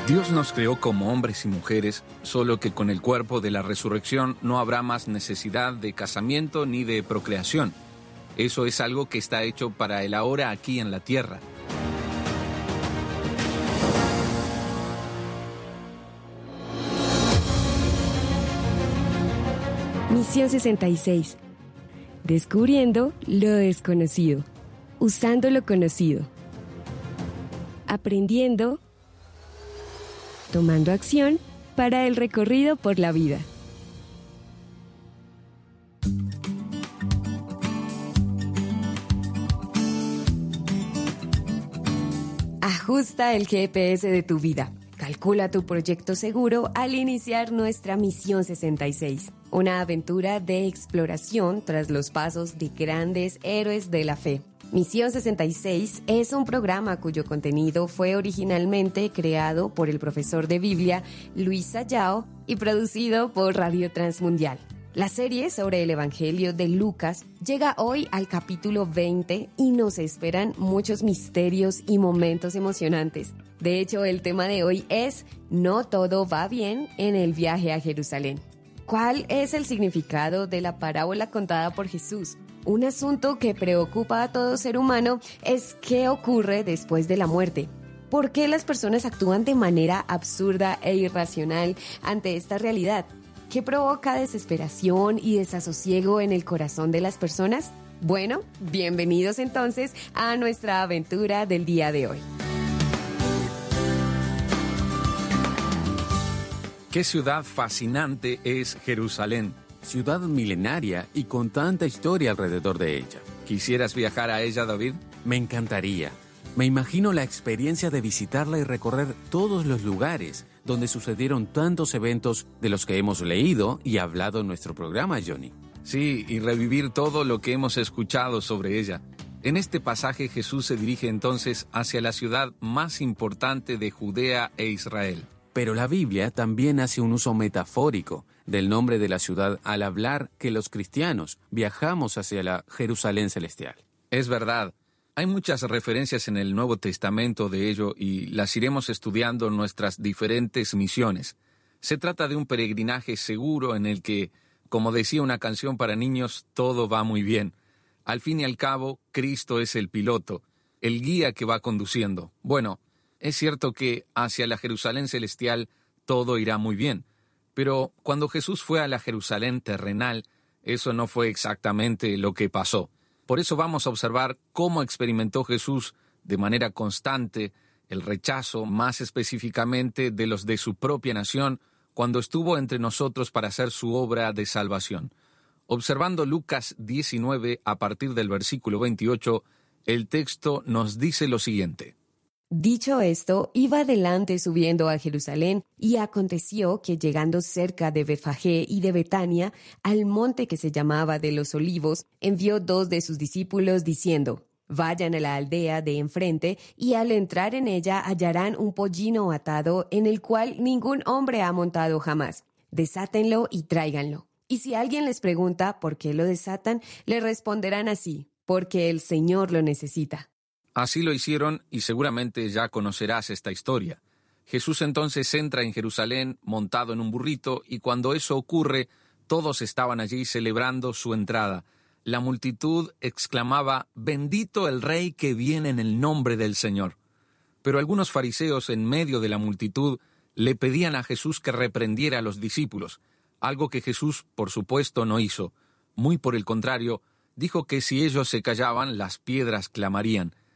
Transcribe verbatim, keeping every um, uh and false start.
Dios nos creó como hombres y mujeres, solo que con el cuerpo de la resurrección no habrá más necesidad de casamiento ni de procreación. Eso es algo que está hecho para el ahora aquí en la tierra. Misión sesenta y seis. Descubriendo lo desconocido. Usando lo conocido. Aprendiendo. Tomando acción para el recorrido por la vida. Ajusta el G P S de tu vida. Calcula tu proyecto seguro al iniciar nuestra Misión sesenta y seis. Una aventura de exploración tras los pasos de grandes héroes de la fe. Misión sesenta y seis es un programa cuyo contenido fue originalmente creado por el profesor de Biblia Luis Sayao y producido por Radio Transmundial. La serie sobre el Evangelio de Lucas llega hoy al capítulo veinte y nos esperan muchos misterios y momentos emocionantes. De hecho, el tema de hoy es No todo va bien en el viaje a Jerusalén. ¿Cuál es el significado de la parábola contada por Jesús? Un asunto que preocupa a todo ser humano es qué ocurre después de la muerte. ¿Por qué las personas actúan de manera absurda e irracional ante esta realidad? ¿Qué provoca desesperación y desasosiego en el corazón de las personas? Bueno, bienvenidos entonces a nuestra aventura del día de hoy. ¡Qué ciudad fascinante es Jerusalén! Ciudad milenaria y con tanta historia alrededor de ella. ¿Quisieras viajar a ella, David? Me encantaría. Me imagino la experiencia de visitarla y recorrer todos los lugares donde sucedieron tantos eventos de los que hemos leído y hablado en nuestro programa, Johnny. Sí, y revivir todo lo que hemos escuchado sobre ella. En este pasaje Jesús se dirige entonces hacia la ciudad más importante de Judea e Israel. Pero la Biblia también hace un uso metafórico del nombre de la ciudad al hablar que los cristianos viajamos hacia la Jerusalén celestial. Es verdad. Hay muchas referencias en el Nuevo Testamento de ello y las iremos estudiando en nuestras diferentes misiones. Se trata de un peregrinaje seguro en el que, como decía una canción para niños, todo va muy bien. Al fin y al cabo, Cristo es el piloto, el guía que va conduciendo. Bueno, es cierto que hacia la Jerusalén celestial todo irá muy bien, pero cuando Jesús fue a la Jerusalén terrenal, eso no fue exactamente lo que pasó. Por eso vamos a observar cómo experimentó Jesús de manera constante el rechazo, más específicamente de los de su propia nación, cuando estuvo entre nosotros para hacer su obra de salvación. Observando Lucas diecinueve a partir del versículo veintiocho, el texto nos dice lo siguiente. Dicho esto, iba adelante subiendo a Jerusalén, y aconteció que llegando cerca de Betfagé y de Betania, al monte que se llamaba de los Olivos, envió dos de sus discípulos diciendo, vayan a la aldea de enfrente, y al entrar en ella hallarán un pollino atado en el cual ningún hombre ha montado jamás. Desátenlo y tráiganlo. Y si alguien les pregunta por qué lo desatan, le responderán así, porque el Señor lo necesita. Así lo hicieron y seguramente ya conocerás esta historia. Jesús entonces entra en Jerusalén montado en un burrito y cuando eso ocurre, todos estaban allí celebrando su entrada. La multitud exclamaba, «Bendito el Rey que viene en el nombre del Señor». Pero algunos fariseos en medio de la multitud le pedían a Jesús que reprendiera a los discípulos, algo que Jesús, por supuesto, no hizo. Muy por el contrario, dijo que si ellos se callaban, las piedras clamarían.